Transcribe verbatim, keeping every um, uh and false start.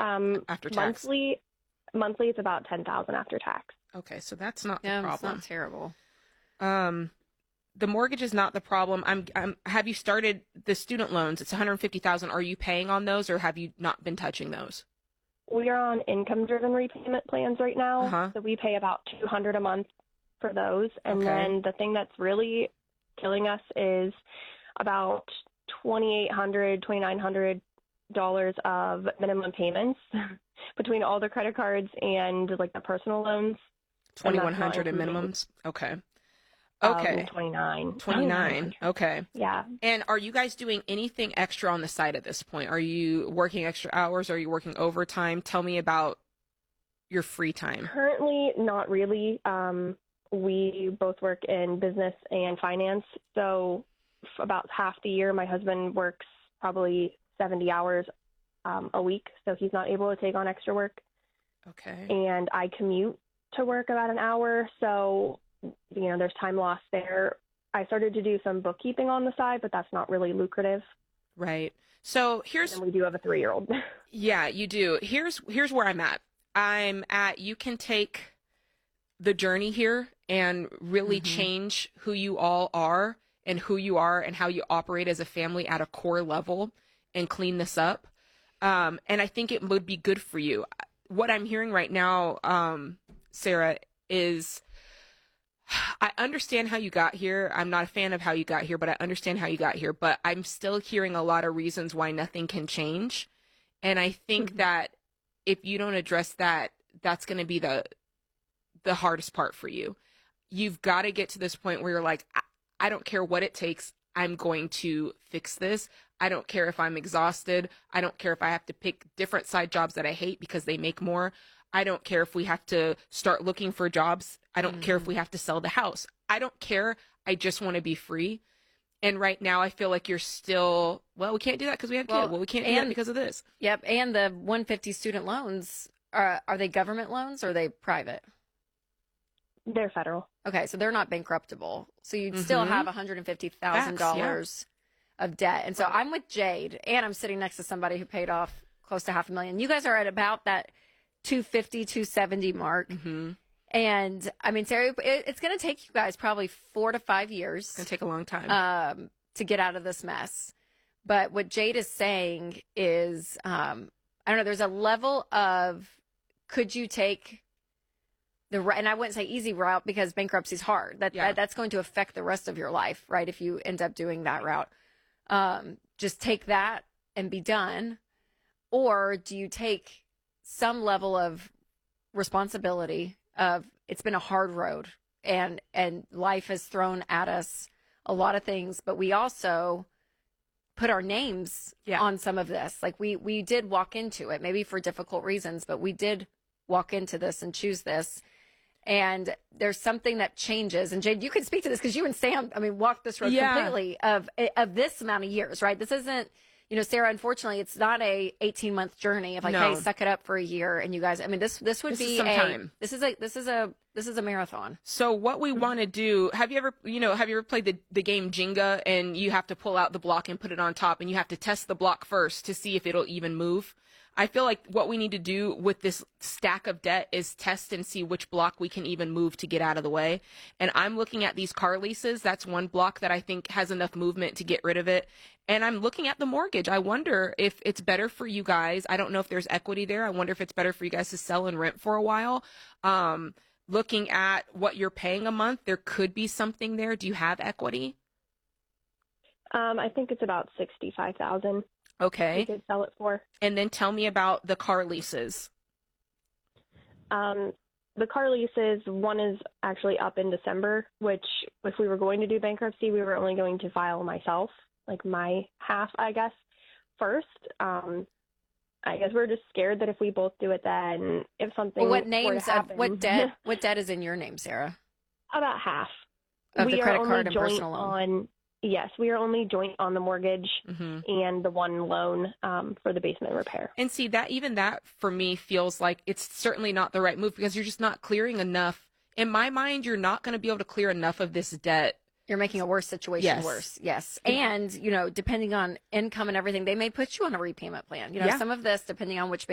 Um, after tax? Monthly, monthly it's about ten thousand dollars after tax. Okay, so that's not the Yeah, problem. it's not terrible. Um, the mortgage is not the problem. I'm, I'm, have you started the student loans? It's one hundred fifty thousand dollars. Are you paying on those, or have you not been touching those? We are on income-driven repayment plans right now, Uh-huh. so we pay about two hundred dollars a month for those. And Okay. then the thing that's really killing us is about twenty-eight hundred dollars, twenty-nine hundred dollars of minimum payments between all the credit cards and like the personal loans. twenty-one hundred in minimums? Okay. Okay. Um, twenty-nine. twenty-nine. Okay. Yeah. And are you guys doing anything extra on the side at this point? Are you working extra hours? Are you working overtime? Tell me about your free time. Currently, not really. Um, we both work in business and finance. So f- about half the year, my husband works probably seventy hours um, a week. So he's not able to take on extra work. Okay. And I commute to work about an hour. So, you know, there's time lost there. I started to do some bookkeeping on the side, but that's not really lucrative. Right. So here's, And we do have a three-year-old. yeah, you do. Here's, here's where I'm at. I'm at, you can take the journey here and really Mm-hmm. change who you all are and who you are and how you operate as a family at a core level and clean this up. Um, and I think it would be good for you. What I'm hearing right now, um, Sarah, is I understand how you got here. I'm not a fan of how you got here, but I understand how you got here. But I'm still hearing a lot of reasons why nothing can change. And I think Mhm. that if you don't address that, that's going to be the the hardest part for you. You've got to get to this point where you're like, I, I don't care what it takes. I'm going to fix this. I don't care if I'm exhausted. I don't care if I have to pick different side jobs that I hate because they make more. I don't care if we have to start looking for jobs. I don't mm-hmm. care if we have to sell the house. I don't care. I just want to be free. And right now I feel like you're still, well, we can't do that because we have well, kids. Well, we can't do and, that because of this. Yep. And the one hundred fifty student loans, are, are they government loans or are they private? They're federal. Okay, so they're not bankruptable. So you'd Mm-hmm. still have one hundred fifty thousand dollars yeah. of debt. And so I'm with Jade, and I'm sitting next to somebody who paid off close to half a million. You guys are at about that two fifty, two seventy mark. Mm-hmm. And, I mean, Sarah, it, it's going to take you guys probably four to five years. It's going to take a long time. Um, to get out of this mess. But what Jade is saying is, um, I don't know, there's a level of, could you take the, and I wouldn't say easy route because bankruptcy is hard. That, yeah. that That's going to affect the rest of your life, right? If you end up doing that route. Um, just take that and be done. Or do you take some level of responsibility of, it's been a hard road and, and life has thrown at us a lot of things, but we also put our names yeah. on some of this. Like we, we did walk into it, maybe for difficult reasons, but we did walk into this and choose this. And there's something that changes. And Jade, you can speak to this because you and Sam, I mean, walked this road yeah. completely of, of this amount of years, right? This isn't, you know, Sarah, unfortunately, it's not a eighteen month journey of like, no. hey, suck it up for a year. And you guys, I mean, this, this would this be is some a, time. this is a, this is a, this is a marathon. So what we want to do, have you ever, you know, have you ever played the, the game Jenga and you have to pull out the block and put it on top and you have to test the block first to see if it'll even move? I feel like what we need to do with this stack of debt is test and see which block we can even move to get out of the way. And I'm looking at these car leases. That's one block that I think has enough movement to get rid of it. And I'm looking at the mortgage. I wonder if it's better for you guys. I don't know if there's equity there. I wonder if it's better for you guys to sell and rent for a while. Um, looking at what you're paying a month, there could be something there. Do you have equity? Um, I think it's about sixty-five thousand dollars. Okay. We could sell it for. And then tell me about the car leases. Um, the car leases, one is actually up in December, which if we were going to do bankruptcy, we were only going to file myself, like my half, I guess, first. Um, I guess we're just scared that if we both do it, then if something Well, what were names to happen, of what debt? What debt is in your name, Sarah? About half. Of we the are credit only card and joint personal loan. on. Yes, we are only joint on the mortgage Mm-hmm. and the one loan um, for the basement repair. And see, that even that for me feels like it's certainly not the right move because you're just not clearing enough. In my mind, you're not going to be able to clear enough of this debt. You're making a worse situation Yes. worse. Yes. And, you know, depending on income and everything, they may put you on a repayment plan. You know, Yeah. some of this, depending on which